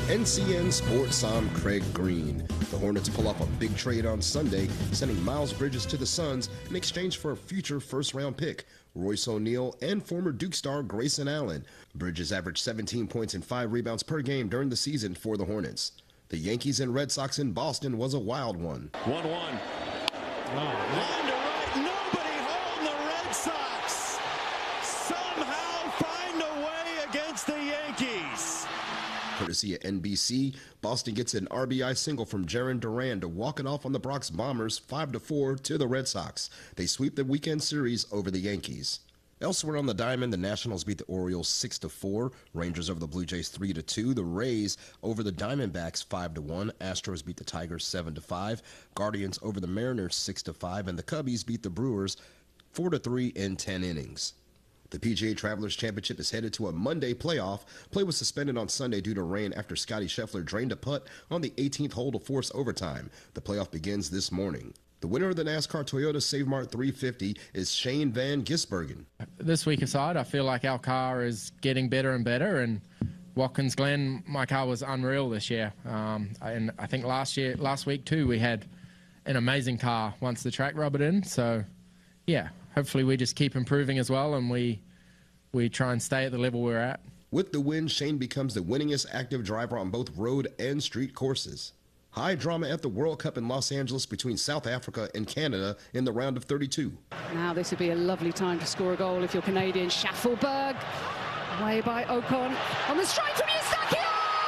NCN Sports, I'm Craig Green. The Hornets pull off a big trade on Sunday, sending Miles Bridges to the Suns in exchange for a future first-round pick, Royce O'Neal, and former Duke star Grayson Allen. Bridges averaged 17 points and 5 rebounds per game during the season for the Hornets. The Yankees and Red Sox in Boston was a wild one. 1-1. Line to right. Nobody holding the Red Sox. Somehow find a way against the Yankees. Courtesy of NBC, Boston gets an RBI single from Jarren Duran to walk it off on the Bronx Bombers 5-4 to the Red Sox. They sweep the weekend series over the Yankees. Elsewhere on the diamond, the Nationals beat the Orioles 6-4, Rangers over the Blue Jays 3-2, the Rays over the Diamondbacks 5-1, Astros beat the Tigers 7-5, Guardians over the Mariners 6-5, and the Cubbies beat the Brewers 4-3 in 10 innings. The PGA Travelers Championship is headed to a Monday playoff. Play was suspended on Sunday due to rain after Scotty Scheffler drained a putt on the 18th hole to force overtime. The playoff begins this morning. The winner of the NASCAR Toyota Save Mart 350 is Shane Van Gisbergen. This week aside, I feel like our car is getting better and better, and Watkins Glen, my car was unreal this year. And I think last week too, we had an amazing car once the track rubbed in. So, yeah, hopefully we just keep improving as well, and we try and stay at the level we're at. With the win, Shane becomes the winningest active driver on both road and street courses. High drama at the World Cup in Los Angeles between South Africa and Canada in the round of 32. Now this would be a lovely time to score a goal if you're Canadian. Schaffelberg, away by Ocon, on the strike from Eustachio!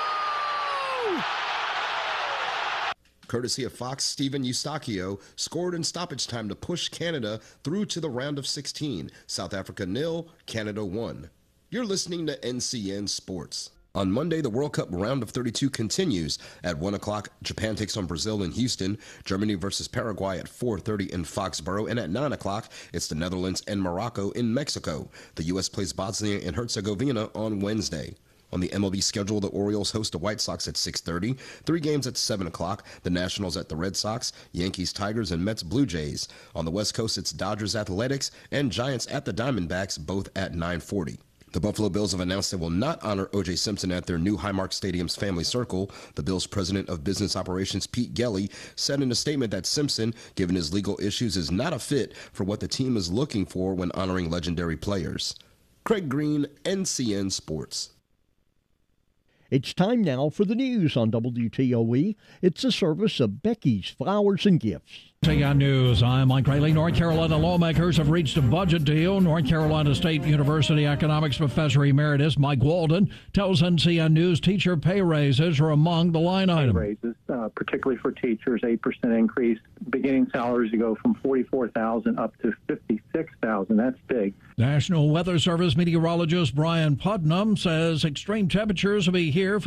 Courtesy of Fox, Steven Eustachio scored in stoppage time to push Canada through to the round of 16. South Africa 0, Canada 1. You're listening to NCN Sports. On Monday, the World Cup round of 32 continues. At 1 o'clock, Japan takes on Brazil in Houston, Germany versus Paraguay at 4:30 in Foxborough, and at 9 o'clock, it's the Netherlands and Morocco in Mexico. The U.S. plays Bosnia and Herzegovina on Wednesday. On the MLB schedule, the Orioles host the White Sox at 6:30, 3 games at 7 o'clock, the Nationals at the Red Sox, Yankees, Tigers, and Mets, Blue Jays. On the West Coast, it's Dodgers, Athletics, and Giants at the Diamondbacks, both at 9:40. The Buffalo Bills have announced they will not honor O.J. Simpson at their new Highmark Stadium's Family Circle. The Bills' president of business operations, Pete Gelly, said in a statement that Simpson, given his legal issues, is not a fit for what the team is looking for when honoring legendary players. Craig Green, NCN Sports. It's time now for the news on WTOE. It's a service of Becky's Flowers and Gifts. TN News, I'm Mike Rayleigh. North Carolina lawmakers have reached a budget deal. North Carolina State University economics professor emeritus Mike Walden tells NCN News teacher pay raises are among the line items. Raises, particularly for teachers, 8% increase. Beginning salaries to go from $44,000 up to $56,000. That's big. National Weather Service meteorologist Brian Putnam says extreme temperatures will be here for